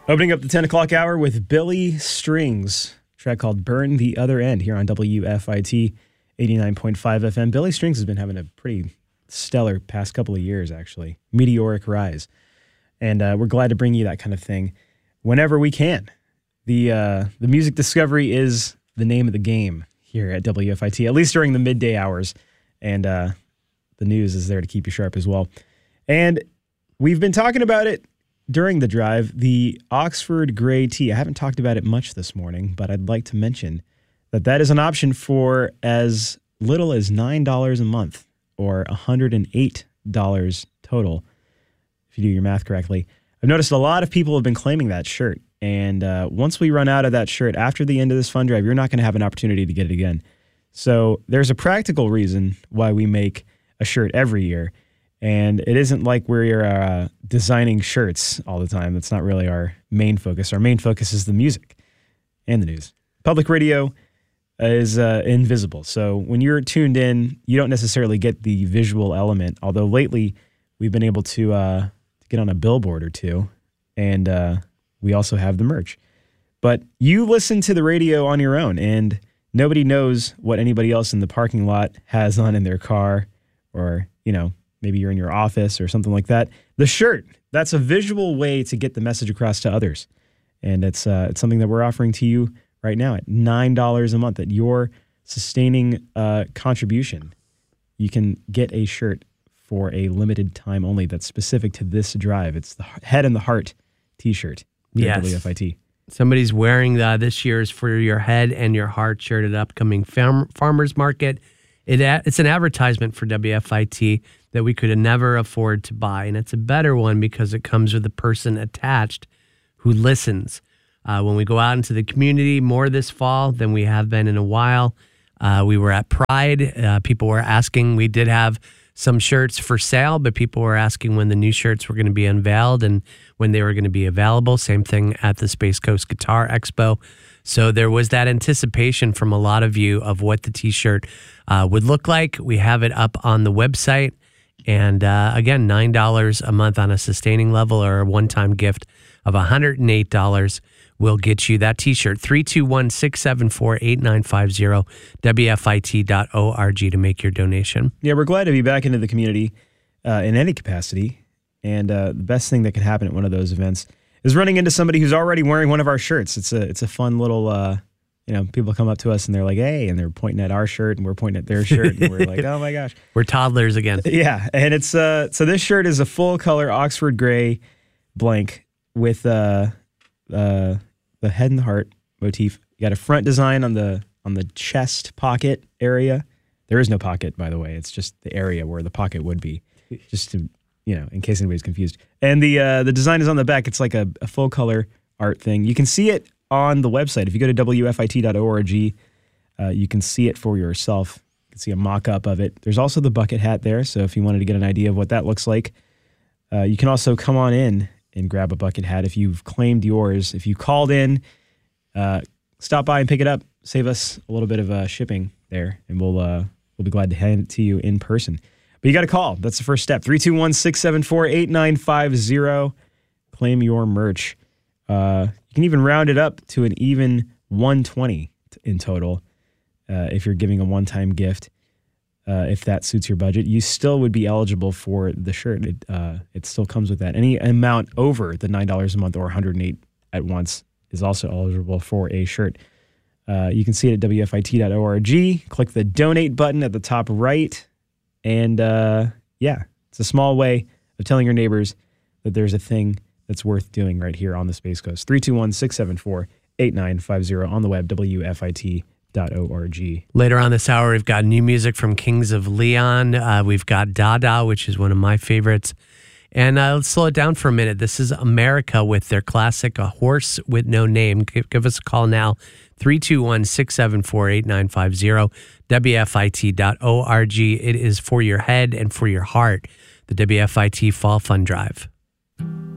Opening up the 10 o'clock hour with Billy Strings, a track called Burn the Other End here on WFIT 89.5 FM. Billy Strings has been having a pretty stellar past couple of years, actually. Meteoric rise. And we're glad to bring you that kind of thing whenever we can. The music discovery is the name of the game here at WFIT, at least during the midday hours. And the news is there to keep you sharp as well. And we've been talking about it during the drive, the Oxford Grey Tea. I haven't talked about it much this morning, but I'd like to mention that is an option for as little as $9 a month or $108 total, if you do your math correctly. I've noticed a lot of people have been claiming that shirt, and once we run out of that shirt after the end of this fund drive, you're not going to have an opportunity to get it again. So there's a practical reason why we make a shirt every year. And it isn't like we're designing shirts all the time. That's not really our main focus. Our main focus is the music and the news. Public radio is invisible. So when you're tuned in, you don't necessarily get the visual element. Although lately, we've been able to get on a billboard or two. And we also have the merch. But you listen to the radio on your own. And nobody knows what anybody else in the parking lot has on in their car or, maybe you're in your office or something like that. The shirt, that's a visual way to get the message across to others. And it's something that we're offering to you right now at $9 a month at your sustaining contribution. You can get a shirt for a limited time only that's specific to this drive. It's the Head and the Heart t-shirt. Yes. WFIT. Somebody's wearing this year's For Your Head and Your Heart shirt at upcoming farmers market. It's an advertisement for WFIT that we could never afford to buy. And it's a better one because it comes with a person attached who listens. When we go out into the community more this fall than we have been in a while, we were at Pride. People were asking. We did have some shirts for sale, but people were asking when the new shirts were going to be unveiled and when they were going to be available. Same thing at the Space Coast Guitar Expo. So there was that anticipation from a lot of you of what the t-shirt would look like. We have it up on the website. And again, $9 a month on a sustaining level or a one-time gift of $108 will get you that t-shirt. 321-674-8950, WFIT.org to make your donation. Yeah, we're glad to be back into the community in any capacity. And the best thing that could happen at one of those events is running into somebody who's already wearing one of our shirts. It's a fun little, people come up to us and they're like, hey, and they're pointing at our shirt and we're pointing at their shirt. And we're like, oh my gosh. We're toddlers again. Yeah. And it's, so this shirt is a full color Oxford Grey blank with the Head and the Heart motif. You got a front design on the chest pocket area. There is no pocket, by the way. It's just the area where the pocket would be, just to, in case anybody's confused. And the design is on the back. It's like a full color art thing. You can see it on the website. If you go to WFIT.org, you can see it for yourself. You can see a mock-up of it. There's also the bucket hat there, so if you wanted to get an idea of what that looks like, you can also come on in and grab a bucket hat if you've claimed yours. If you called in, stop by and pick it up. Save us a little bit of shipping there, and we'll be glad to hand it to you in person. But you got to call. That's the first step. 321-674-8950. Claim your merch. You can even round it up to an even $120 in total if you're giving a one-time gift. If that suits your budget, you still would be eligible for the shirt. It still comes with that. Any amount over the $9 a month or $108 at once is also eligible for a shirt. You can see it at WFIT.org. Click the donate button at the top right. And it's a small way of telling your neighbors that there's a thing that's worth doing right here on the Space Coast. 321-674-8950 on the web, WFIT.org. Later on this hour, we've got new music from Kings of Leon. We've got Dada, which is one of my favorites. And let's slow it down for a minute. This is America with their classic, A Horse with No Name. Give us a call now, 321-674-8950, WFIT.org. It is for your head and for your heart, the WFIT Fall Fun Drive.